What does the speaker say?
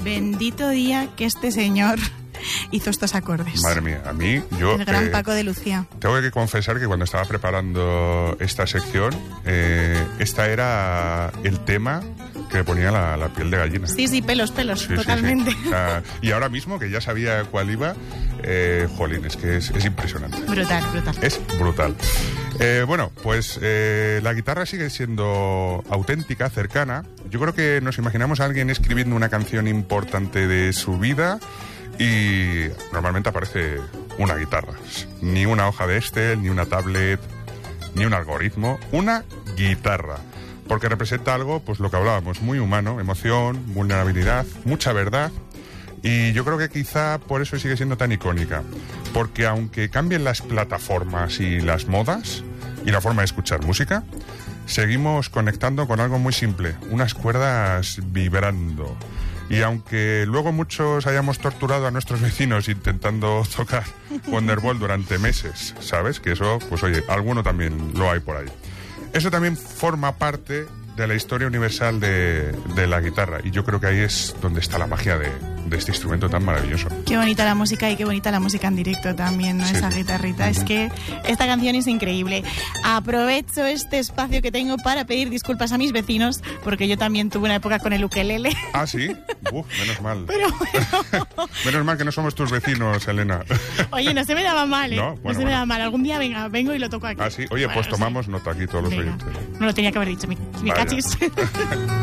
Bendito día que este señor hizo estos acordes. Madre mía, a mí, yo... El gran Paco de Lucía. Tengo que confesar que cuando estaba preparando esta sección, esta era el tema que me ponía la piel de gallina. Sí, pelos, Sí, totalmente. Sí. O sea, y ahora mismo, que ya sabía cuál iba, jolín, es que es impresionante. Brutal. Es brutal. Bueno, pues la guitarra sigue siendo auténtica, cercana. Yo creo que nos imaginamos a alguien escribiendo una canción importante de su vida y normalmente aparece una guitarra. Ni una hoja de Excel, ni una tablet, ni un algoritmo. Una guitarra. Porque representa algo, pues lo que hablábamos, muy humano, emoción, vulnerabilidad, mucha verdad. Y yo creo que quizá por eso sigue siendo tan icónica. Porque aunque cambien las plataformas y las modas y la forma de escuchar música, seguimos conectando con algo muy simple, unas cuerdas vibrando. Y aunque luego muchos hayamos torturado a nuestros vecinos intentando tocar Wonderwall durante meses, ¿sabes? Que eso, pues oye, alguno también lo hay por ahí. Eso también forma parte de la historia universal de la guitarra. Y yo creo que ahí es donde está la magia de este instrumento tan maravilloso. Qué bonita la música y qué bonita la música en directo también, ¿no? Sí. Esa guitarrita. Es que esta canción es increíble. Aprovecho este espacio que tengo para pedir disculpas a mis vecinos, porque yo también tuve una época con el ukelele. ¿Ah, sí? Menos mal. Pero bueno. Menos mal que no somos tus vecinos, Elena. Oye, no se me daba mal, ¿eh? No, no se me daba mal. Algún día vengo y lo toco aquí. Ah, sí. Oye, pues tomamos nota aquí todos los oyentes. No lo tenía que haber dicho, mi cachis.